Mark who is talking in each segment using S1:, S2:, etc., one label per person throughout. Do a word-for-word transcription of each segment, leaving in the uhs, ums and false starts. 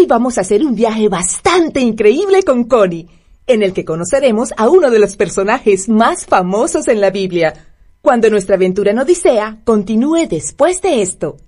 S1: Hoy vamos a hacer un viaje bastante increíble con Connie, en el que conoceremos a uno de los personajes más famosos en la Biblia, cuando nuestra aventura en Odisea continúe después de esto.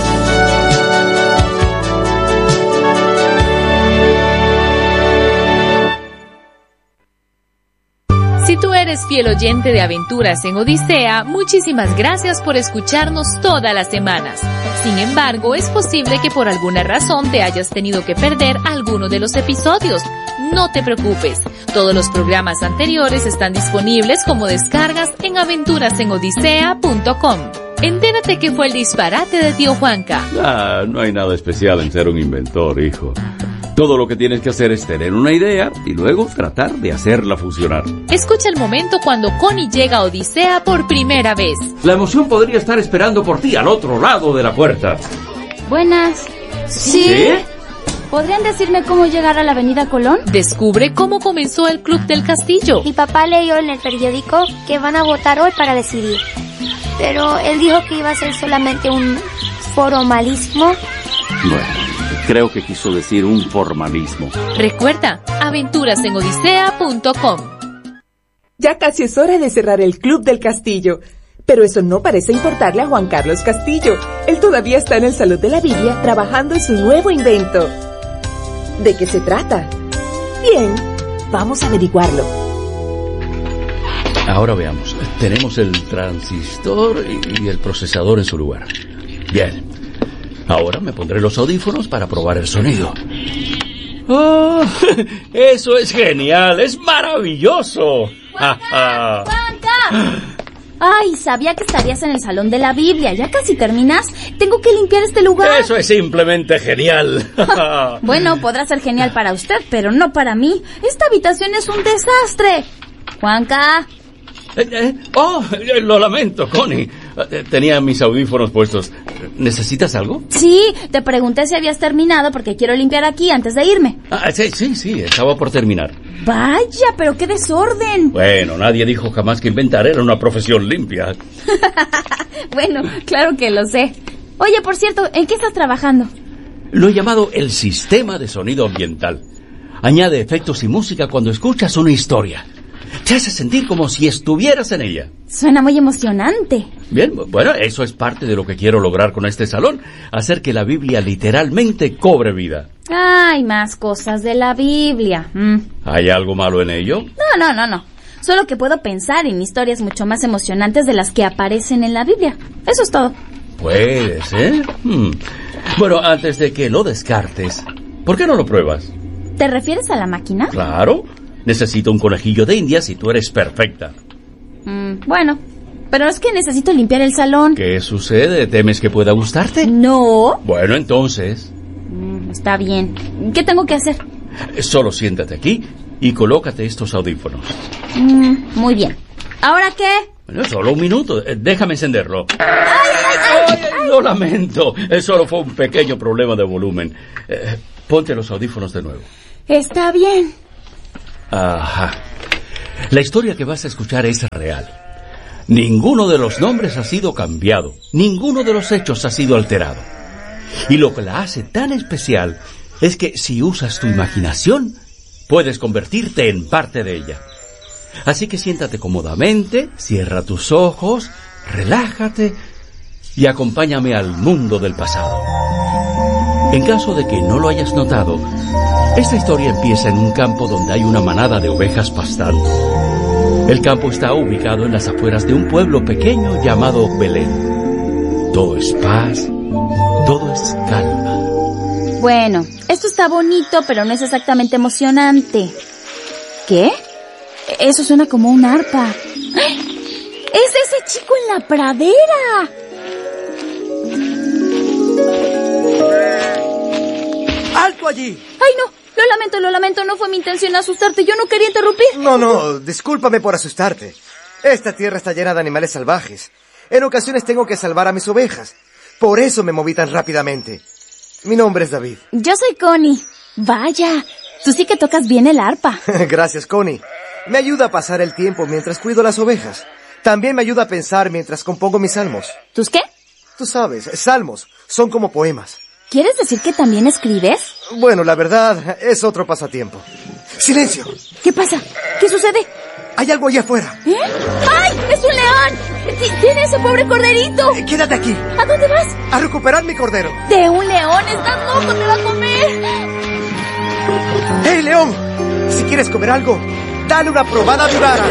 S2: Si tú eres fiel oyente de Aventuras en Odisea, muchísimas gracias por escucharnos todas las semanas. Sin embargo, es posible que por alguna razón te hayas tenido que perder alguno de los episodios. No te preocupes, todos los programas anteriores están disponibles como descargas en aventuras en odisea punto com. Entérate qué fue el disparate de tío Juanca.
S3: Ah, no hay nada especial en ser un inventor, hijo. Todo lo que tienes que hacer es tener una idea y luego tratar de hacerla funcionar.
S2: Escucha el momento cuando Connie llega a Odisea por primera vez.
S3: La emoción podría estar esperando por ti al otro lado de la puerta.
S4: Buenas. ¿Sí? ¿Sí? ¿Podrían decirme cómo llegar a la Avenida Colón?
S2: Descubre cómo comenzó el Club del Castillo.
S5: Mi papá leyó en el periódico que van a votar hoy para decidir. Pero él dijo que iba a ser solamente un formalismo.
S3: Bueno, creo que quiso decir un formalismo.
S2: Recuerda, aventuras en odisea punto com.
S1: Ya casi es hora de cerrar el Club del Castillo. Pero eso no parece importarle a Juan Carlos Castillo. Él todavía está en el Salón de la Biblia trabajando en su nuevo invento. ¿De qué se trata? Bien, vamos a averiguarlo.
S3: Ahora veamos. Tenemos el transistor y el procesador en su lugar. Bien. Ahora me pondré los audífonos para probar el sonido. ¡Oh! ¡Eso es genial! ¡Es maravilloso!
S4: ¡Juanca! ¡Juanca! Ay, sabía que estarías en el Salón de la Biblia. ¿Ya casi terminas? Tengo que limpiar este lugar.
S3: Eso es simplemente genial.
S4: Bueno, podrá ser genial para usted, pero no para mí. Esta habitación es un desastre. Juanca.
S3: Eh, eh, oh, lo lamento, Connie. Tenía mis audífonos puestos. ¿Necesitas algo?
S4: Sí, te pregunté si habías terminado porque quiero limpiar aquí antes de irme.
S3: Ah, sí, sí, sí, estaba por terminar.
S4: Vaya, pero qué desorden.
S3: Bueno, nadie dijo jamás que inventar era una profesión limpia.
S4: Bueno, claro que lo sé. Oye, por cierto, ¿en qué estás trabajando?
S3: Lo he llamado el sistema de sonido ambiental. Añade efectos y música cuando escuchas una historia. Te hace sentir como si estuvieras en ella.
S4: Suena muy emocionante.
S3: Bien, bueno, eso es parte de lo que quiero lograr con este salón. Hacer que la Biblia literalmente cobre vida.
S4: Ay, más cosas de la Biblia. Mm.
S3: ¿Hay algo malo en ello?
S4: No, no, no, no. Solo que puedo pensar en historias mucho más emocionantes de las que aparecen en la Biblia. Eso es todo.
S3: Puede ser. Hmm. Bueno, antes de que lo descartes, ¿por qué no lo pruebas?
S4: ¿Te refieres a la máquina?
S3: Claro. Necesito un conejillo de indias y tú eres perfecta.
S4: Mm, bueno, pero es que necesito limpiar el salón.
S3: ¿Qué sucede? ¿Temes que pueda gustarte?
S4: No.
S3: Bueno, entonces...
S4: Mm, está bien. ¿Qué tengo que hacer?
S3: Solo siéntate aquí y colócate estos audífonos.
S4: Mm, muy bien. ¿Ahora qué?
S3: Bueno, solo un minuto. Déjame encenderlo.
S4: ¡Ay, ay, ay!
S3: ay, ay lo lamento. Solo fue un pequeño problema de volumen. Eh, ponte los audífonos de nuevo.
S4: Está bien.
S3: Ajá. La historia que vas a escuchar es real. Ninguno de los nombres ha sido cambiado. Ninguno de los hechos ha sido alterado. Y lo que la hace tan especial es que si usas tu imaginación, puedes convertirte en parte de ella. Así que siéntate cómodamente, cierra tus ojos, relájate y acompáñame al mundo del pasado. En caso de que no lo hayas notado, esta historia empieza en un campo donde hay una manada de ovejas pastando. El campo está ubicado en las afueras de un pueblo pequeño llamado Belén. Todo es paz, todo es calma.
S4: Bueno, esto está bonito, pero no es exactamente emocionante. ¿Qué? Eso suena como un arpa. ¡Es ese chico en la pradera!
S6: ¡Alto allí!
S4: ¡Ay, no! Lo lamento, lo lamento. No fue mi intención asustarte. Yo no quería interrumpir.
S6: No, no. Discúlpame por asustarte. Esta tierra está llena de animales salvajes. En ocasiones tengo que salvar a mis ovejas. Por eso me moví tan rápidamente. Mi nombre es David.
S4: Yo soy Connie. Vaya, tú sí que tocas bien el arpa.
S6: Gracias, Connie. Me ayuda a pasar el tiempo mientras cuido las ovejas. También me ayuda a pensar mientras compongo mis salmos.
S4: ¿Tus qué?
S6: Tú sabes, salmos. Son como poemas.
S4: ¿Quieres decir que también escribes?
S6: Bueno, la verdad, es otro pasatiempo. ¡Silencio!
S4: ¿Qué pasa? ¿Qué sucede?
S6: Hay algo allá afuera.
S4: ¿Eh? ¡Ay! ¡Es un león! T- ¡Tiene ese pobre corderito!
S6: Eh, quédate aquí.
S4: ¿A dónde vas?
S6: A recuperar mi cordero.
S4: ¡De un león! ¡Estás loco! ¡Te va a comer!
S6: ¡Hey, león! Si quieres comer algo, dale una probada a mi vara.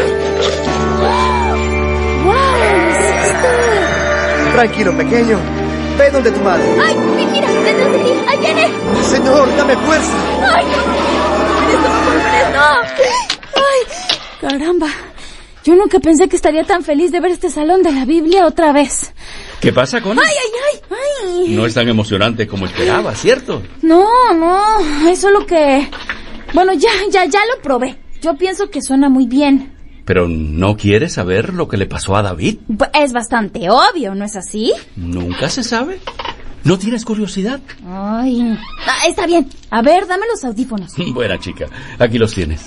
S4: ¡Guau! ¡Lo hiciste!
S6: Tranquilo, pequeño. Ve donde tu madre.
S4: ¡Ay! ¡Mira! ¡Detrás de ti! ¡Ahí viene!
S6: Señor, dame fuerza.
S4: ¡Ay, no! ¡Esto no puede ser! ¡Ay! ¡Caramba! Yo nunca pensé que estaría tan feliz de ver este salón de la Biblia otra vez.
S3: ¿Qué pasa, Connie?
S4: ¡Ay, ay, ay! ay.
S3: No es tan emocionante como esperaba, ¿cierto?
S4: No, no, es solo que... Bueno, ya, ya, ya lo probé. Yo pienso que suena muy bien.
S3: ¿Pero no quieres saber lo que le pasó a David?
S4: Es bastante obvio, ¿no es así?
S3: Nunca se sabe. ¿No tienes curiosidad?
S4: Ay... Ah, está bien. A ver, dame los audífonos.
S3: Buena chica, aquí los tienes.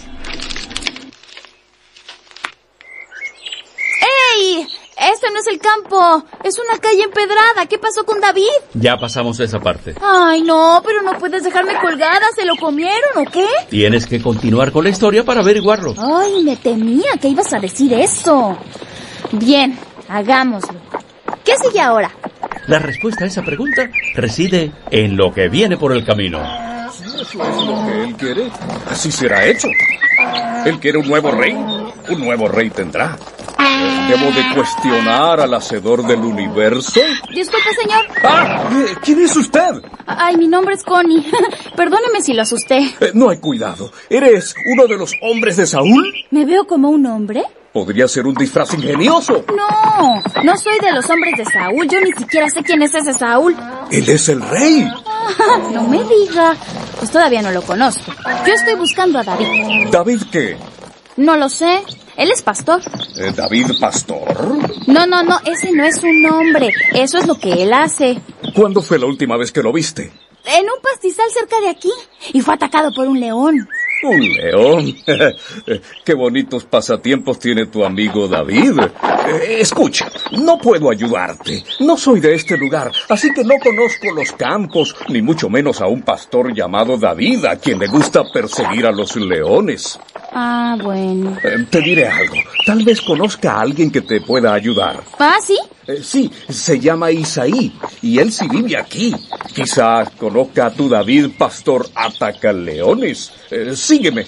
S4: ¡Ey! Este no es el campo, es una calle empedrada. ¿Qué pasó con David?
S3: Ya pasamos esa parte.
S4: Ay, no, pero no puedes dejarme colgada. ¿Se lo comieron o qué?
S3: Tienes que continuar con la historia para averiguarlo.
S4: Ay, me temía que ibas a decir eso. Bien, hagámoslo. ¿Qué sigue ahora?
S3: La respuesta a esa pregunta reside en lo que viene por el camino.
S7: Si eso es lo que él quiere, así será hecho. Él quiere un nuevo rey, un nuevo rey tendrá. ¿Debo de cuestionar al hacedor del universo?
S4: Disculpe, señor.
S7: ¡Ah! ¿Quién es usted?
S4: Ay, mi nombre es Connie. Perdóneme si lo asusté.
S7: Eh, no hay cuidado. ¿Eres uno de los hombres de Saúl?
S4: ¿Me veo como un hombre?
S7: Podría ser un disfraz ingenioso.
S4: No, no soy de los hombres de Saúl. Yo ni siquiera sé quién es ese Saúl.
S7: Él es el rey.
S4: Ah, no me diga. Pues todavía no lo conozco. Yo estoy buscando a David.
S7: ¿David qué?
S4: No lo sé. Él es pastor.
S7: Eh, ¿David Pastor?
S4: No, no, no. Ese no es un nombre. Eso es lo que él hace.
S7: ¿Cuándo fue la última vez que lo viste?
S4: En un pastizal cerca de aquí. Y fue atacado por un león.
S7: Un león. Qué bonitos pasatiempos tiene tu amigo David. Eh, escucha, no puedo ayudarte. No soy de este lugar, así que no conozco los campos, ni mucho menos a un pastor llamado David, a quien le gusta perseguir a los leones.
S4: Ah, bueno.
S7: Eh, te diré algo. Tal vez conozca a alguien que te pueda ayudar.
S4: ¿Ah, sí?
S7: Eh, sí, se llama Isaí, y él sí vive aquí. Quizás conozca a tu David, pastor atacaleones. Eh, sígueme.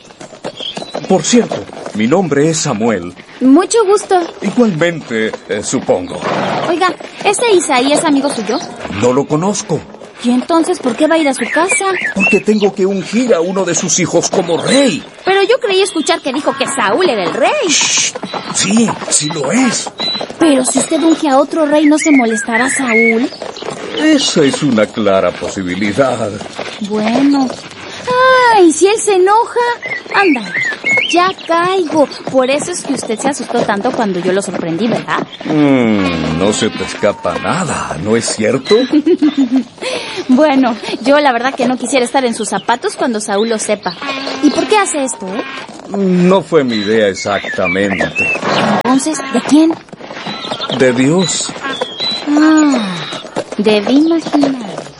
S7: Por cierto, mi nombre es Samuel.
S4: Mucho gusto.
S7: Igualmente, eh, supongo.
S4: Oiga, ¿ese Isaí es amigo suyo?
S7: No lo conozco,
S4: ¿Y entonces por qué va a ir a su casa?
S7: porque tengo que ungir a uno de sus hijos como rey.
S4: Pero yo creí escuchar que dijo que Saúl era el rey.
S7: Shh, sí, sí lo es.
S4: Pero si usted unge a otro rey, ¿no se molestará Saúl?
S7: Esa es una clara posibilidad.
S4: Bueno. Ay, si él se enoja, anda, ya caigo. Por eso es que usted se asustó tanto cuando yo lo sorprendí, ¿verdad?
S7: Mm, no se te escapa nada, ¿no es cierto?
S4: Bueno, yo la verdad que no quisiera estar en sus zapatos cuando Saúl lo sepa. ¿Y por qué hace esto, eh?
S7: No fue mi idea exactamente.
S4: Entonces, ¿de quién?
S7: De Dios.
S4: Ah, debí imaginar.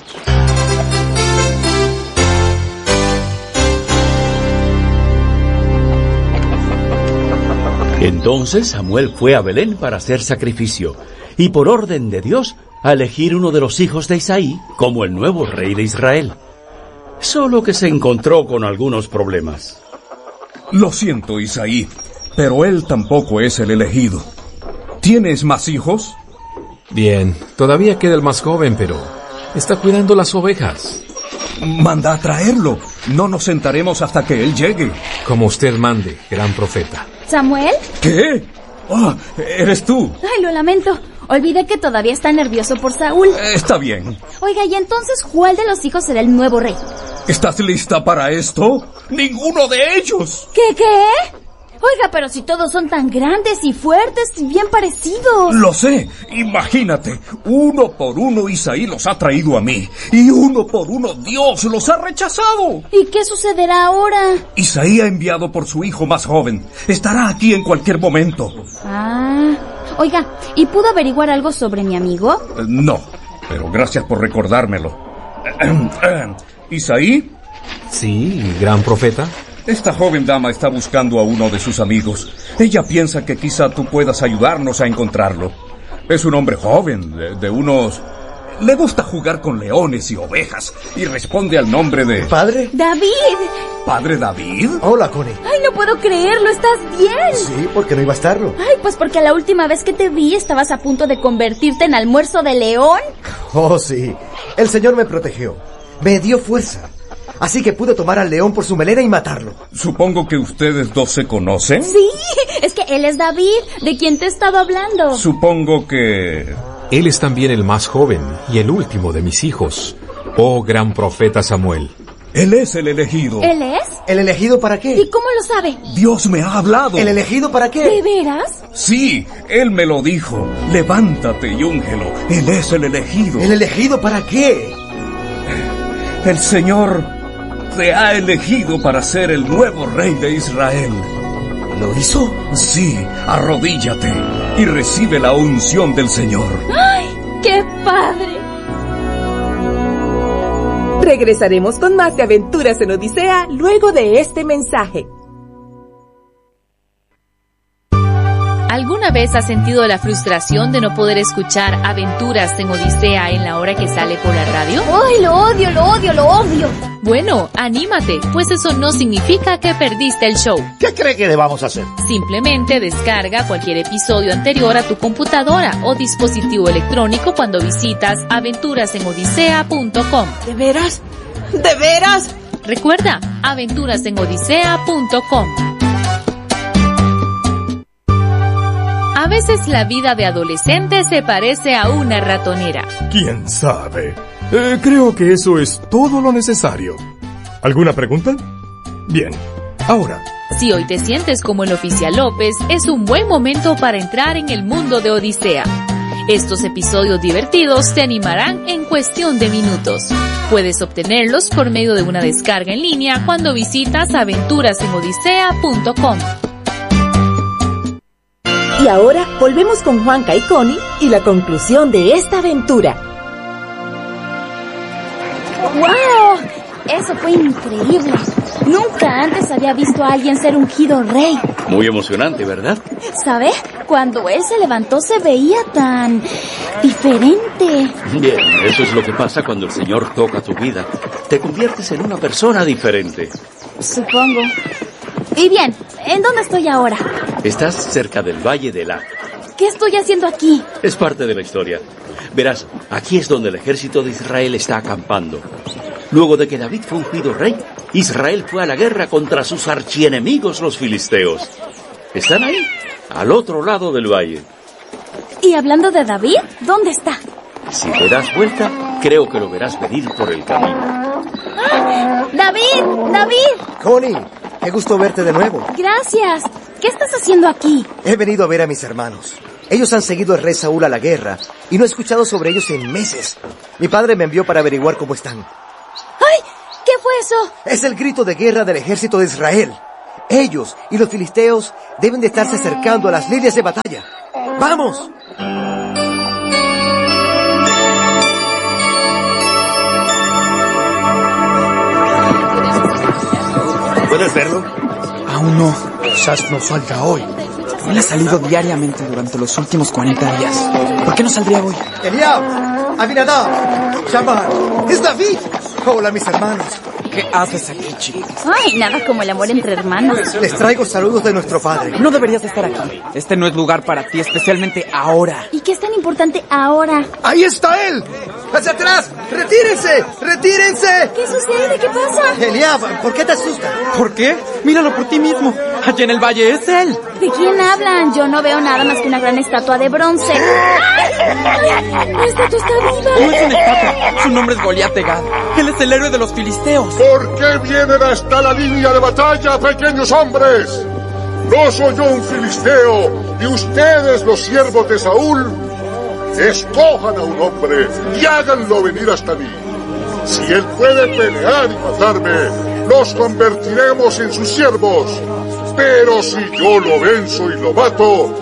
S3: Entonces Samuel fue a Belén para hacer sacrificio, y por orden de Dios, a elegir uno de los hijos de Isaí como el nuevo rey de Israel. Solo que se encontró con algunos problemas.
S7: Lo siento, Isaí, pero él tampoco es el elegido. ¿Tienes más hijos?
S8: Bien, todavía queda el más joven, pero está cuidando las ovejas.
S7: Manda a traerlo. No nos sentaremos hasta que él llegue.
S8: Como usted mande, gran profeta.
S4: ¿Samuel?
S7: ¿Qué? Ah, ¿eres tú?
S4: Ay, lo lamento. Olvidé que todavía está nervioso por Saúl.
S7: Está bien.
S4: Oiga, ¿y entonces cuál de los hijos será el nuevo rey?
S7: ¿Estás lista para esto? ¡Ninguno de ellos!
S4: ¿Qué, qué? Oiga, pero si todos son tan grandes y fuertes y bien parecidos.
S7: Lo sé. Imagínate. Uno por uno Isaí los ha traído a mí. Y uno por uno Dios los ha rechazado.
S4: ¿Y qué sucederá ahora?
S7: Isaí ha enviado por su hijo más joven. Estará aquí en cualquier momento.
S4: Ah. Oiga, ¿y pudo averiguar algo sobre mi amigo?
S7: Eh, no, pero gracias por recordármelo. ¿Isaí?
S8: Sí, gran profeta.
S7: Esta joven dama está buscando a uno de sus amigos. Ella piensa que quizá tú puedas ayudarnos a encontrarlo. Es un hombre joven, de, de unos... Le gusta jugar con leones y ovejas y responde al nombre de...
S6: ¿Padre?
S4: ¡David!
S7: ¿Padre David?
S6: Hola, Connie.
S4: ¡Ay, no puedo creerlo! ¿Estás bien?
S6: Sí, ¿por qué no iba a estarlo?
S4: Ay, pues porque la última vez que te vi estabas a punto de convertirte en almuerzo de león.
S6: Oh, sí. El Señor me protegió. Me dio fuerza. Así que pude tomar al león por su melena y matarlo.
S7: Supongo que ustedes dos se conocen.
S4: Sí, es que él es David, de quien te he estado hablando.
S7: Supongo que...
S8: Él es también el más joven y el último de mis hijos. Oh, gran profeta Samuel.
S7: Él es el elegido.
S4: ¿Él es?
S6: ¿El elegido para qué?
S4: ¿Y cómo lo sabe?
S7: Dios me ha hablado.
S6: ¿El elegido para qué?
S4: ¿De veras?
S7: Sí, él me lo dijo. Levántate y úngelo. Él es el elegido.
S6: ¿El elegido para qué?
S7: El Señor te ha elegido para ser el nuevo rey de Israel.
S6: ¿Lo hizo?
S7: Sí, arrodíllate y recibe la unción del Señor.
S4: ¡Ay, qué padre!
S1: Regresaremos con más de Aventuras en Odisea luego de este mensaje.
S2: ¿Alguna vez has sentido la frustración de no poder escuchar Aventuras en Odisea en la hora que sale por la radio?
S4: ¡Ay, lo odio, lo odio, lo odio!
S2: Bueno, anímate, pues eso no significa que perdiste el show.
S9: ¿Qué cree que debamos hacer?
S2: Simplemente descarga cualquier episodio anterior a tu computadora o dispositivo electrónico cuando visitas aventuras en odisea punto com.
S1: ¿De veras? ¿De veras?
S2: Recuerda, aventuras en odisea punto com. A veces la vida de adolescente se parece a una ratonera.
S10: ¿Quién sabe? Eh, creo que eso es todo lo necesario. ¿Alguna pregunta? Bien, ahora.
S2: Si hoy te sientes como el oficial López, es un buen momento para entrar en el mundo de Odisea. Estos episodios divertidos te animarán en cuestión de minutos. Puedes obtenerlos por medio de una descarga en línea cuando visitas aventuras en odisea punto com.
S1: Y ahora volvemos con Juanca y Connie y la conclusión de esta aventura.
S4: ¡Wow! Eso fue increíble. Nunca antes había visto a alguien ser ungido rey.
S3: Muy emocionante, ¿verdad?
S4: ¿Sabe? Cuando él se levantó se veía tan diferente.
S3: Bien, eso es lo que pasa cuando el Señor toca tu vida. Te conviertes en una persona diferente.
S4: Supongo. Y bien, ¿en dónde estoy ahora?
S3: Estás cerca del Valle de Ela.
S4: ¿Qué estoy haciendo aquí?
S3: Es parte de la historia. Verás, aquí es donde el ejército de Israel está acampando. Luego de que David fue ungido rey, Israel fue a la guerra contra sus archienemigos, los filisteos. Están ahí, al otro lado del valle.
S4: Y hablando de David, ¿dónde está?
S3: Si te das vuelta, creo que lo verás venir por el camino.
S4: ¡Ah! ¡David! ¡David!
S6: Connie, qué gusto verte de nuevo.
S4: Gracias. ¿Qué estás haciendo aquí?
S6: He venido a ver a mis hermanos. Ellos han seguido al rey Saúl a la guerra y no he escuchado sobre ellos en meses. Mi padre me envió para averiguar cómo están.
S4: ¡Ay! ¿Qué fue eso?
S6: Es el grito de guerra del ejército de Israel. Ellos y los filisteos deben de estarse acercando a las líneas de batalla. ¡Vamos!
S9: ¿Puedes verlo?
S11: Aún no. Quizás no salga hoy. Él ha salido diariamente durante los últimos cuarenta días. ¿Por qué no saldría hoy?
S6: Eliab, Abinadab, Shammah, es David. Hola, mis hermanos.
S11: ¿Qué haces aquí, chicos?
S4: Ay, nada como el amor entre hermanos.
S6: Les traigo saludos de nuestro padre.
S11: No deberías estar aquí. Este no es lugar para ti, especialmente ahora.
S4: ¿Y qué es tan importante ahora?
S6: ¡Ahí está él! ¡Hacia atrás! ¡Retírense! ¡Retírense!
S4: ¿Qué sucede? ¿Qué pasa?
S6: Eliab, ¿por qué te asustas?
S11: ¿Por qué? Míralo por ti mismo. Allá en el valle es él.
S4: ¿De quién hablan? Yo no veo nada más que una gran estatua de bronce. ¡La estatua está viva!
S11: No es una estatua. Su nombre es Goliat de Gad. Él es el héroe de los filisteos.
S12: ¿Por qué vienen hasta la línea de batalla, pequeños hombres? ¿No soy yo un filisteo y ustedes los siervos de Saúl? Escojan a un hombre y háganlo venir hasta mí. Si él puede pelear y matarme, nos convertiremos en sus siervos. Pero si yo lo venzo y lo mato,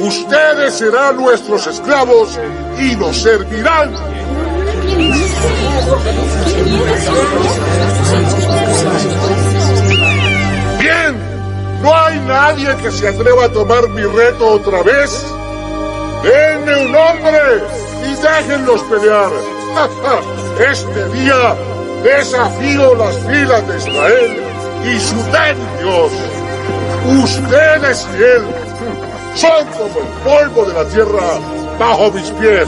S12: ustedes serán nuestros esclavos y nos servirán. Bien, ¿no hay nadie que se atreva a tomar mi reto otra vez? ¡Denme un hombre y déjenlos pelear! Este día desafío las filas de Israel y su ten Dios. Ustedes y él son como el polvo de la tierra bajo mis pies.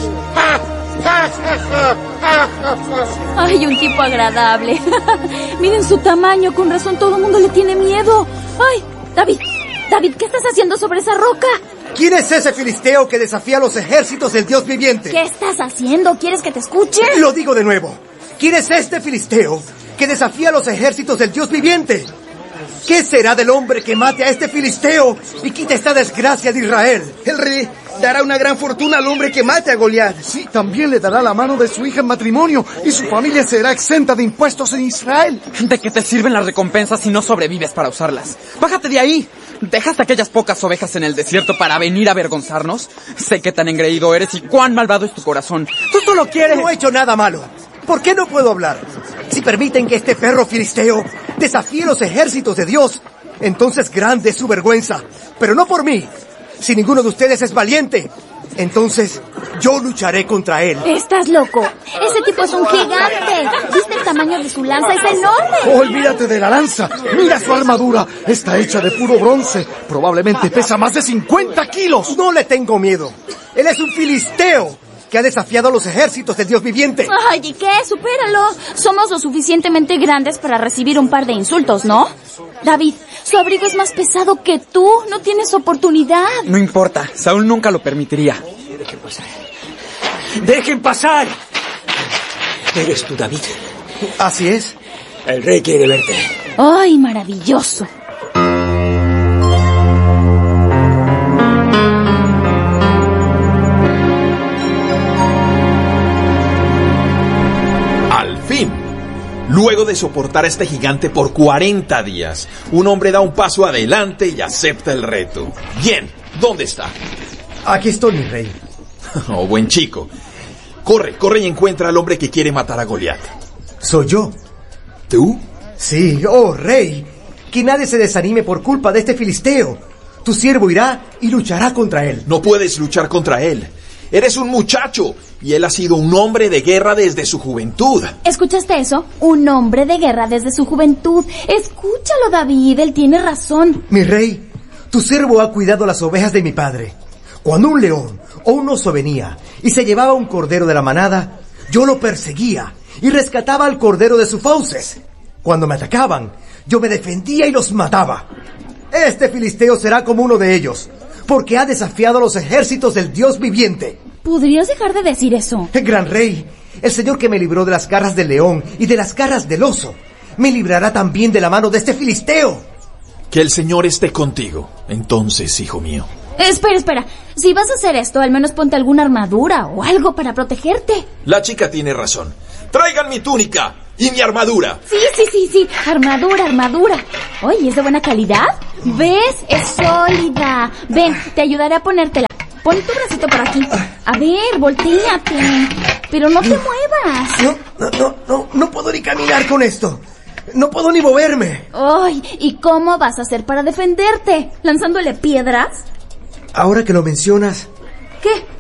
S4: Ay, un tipo agradable. Miren su tamaño, con razón todo el mundo le tiene miedo. Ay, David, David, ¿qué estás haciendo sobre esa roca?
S6: ¿Quién es ese filisteo que desafía a los ejércitos del Dios viviente?
S4: ¿Qué estás haciendo? ¿Quieres que te escuche?
S6: Lo digo de nuevo. ¿Quién es este filisteo que desafía a los ejércitos del Dios viviente? ¿Qué será del hombre que mate a este filisteo y quite esta desgracia de Israel?
S13: El rey dará una gran fortuna al hombre que mate a Goliat.
S14: Sí, también le dará la mano de su hija en matrimonio y su familia será exenta de impuestos en Israel.
S11: ¿De qué te sirven las recompensas si no sobrevives para usarlas? ¡Bájate de ahí! ¿Dejaste aquellas pocas ovejas en el desierto para venir a avergonzarnos? Sé qué tan engreído eres y cuán malvado es tu corazón. ¡Tú solo quieres!
S6: No he hecho nada malo. ¿Por qué no puedo hablar? Si permiten que este perro filisteo desafíe los ejércitos de Dios, entonces grande es su vergüenza. Pero no por mí. Si ninguno de ustedes es valiente, entonces yo lucharé contra él.
S4: Estás loco. Ese tipo es un gigante. ¿Viste el tamaño de su lanza? Es enorme.
S14: Olvídate de la lanza. Mira su armadura. Está hecha de puro bronce. Probablemente pesa más de cincuenta kilos.
S6: No le tengo miedo. Él es un filisteo que ha desafiado a los ejércitos del Dios viviente.
S4: Ay, ¿y qué? Supéralo. Somos lo suficientemente grandes para recibir un par de insultos, ¿no? David, su abrigo es más pesado que tú. No tienes oportunidad.
S11: No importa. Saúl nunca lo permitiría.
S13: Dejen pasar. ¡Dejen pasar! ¿Eres tú, David?
S6: Así es.
S13: El rey quiere verte.
S4: Ay, maravilloso.
S15: Luego de soportar a este gigante por cuarenta días, un hombre da un paso adelante y acepta el reto. Bien, ¿dónde está?
S6: Aquí estoy, mi rey.
S15: Oh, buen chico. Corre, corre y encuentra al hombre que quiere matar a Goliat.
S6: ¿Soy yo?
S15: ¿Tú?
S6: Sí, oh, rey. Que nadie se desanime por culpa de este filisteo. Tu siervo irá y luchará contra él.
S15: No puedes luchar contra él. Eres un muchacho y él ha sido un hombre de guerra desde su juventud.
S4: ¿Escuchaste eso? Un hombre de guerra desde su juventud. Escúchalo, David, él tiene razón.
S6: Mi rey, tu siervo ha cuidado las ovejas de mi padre. Cuando un león o un oso venía y se llevaba un cordero de la manada, yo lo perseguía y rescataba al cordero de sus fauces. Cuando me atacaban, yo me defendía y los mataba. Este filisteo será como uno de ellos, porque ha desafiado a los ejércitos del Dios viviente.
S4: ¿Podrías dejar de decir eso?
S6: Gran rey, el Señor que me libró de las garras del león y de las garras del oso, me librará también de la mano de este filisteo.
S15: Que el Señor esté contigo, entonces, hijo mío.
S4: Espera, espera. Si vas a hacer esto, al menos ponte alguna armadura o algo para protegerte.
S15: La chica tiene razón. ¡Traigan mi túnica y mi armadura!
S4: Sí, sí, sí, sí. Armadura, armadura. Oye, ¿es de buena calidad? ¿Ves? Es sólida. Ven, te ayudaré a ponértela. Pon tu bracito por aquí. A ver, volteate. Pero no te muevas.
S6: No, no, no, no, no puedo ni caminar con esto. No puedo ni moverme.
S4: Ay, ¿y cómo vas a hacer para defenderte? ¿Lanzándole piedras?
S6: Ahora que lo mencionas...
S4: ¿Qué?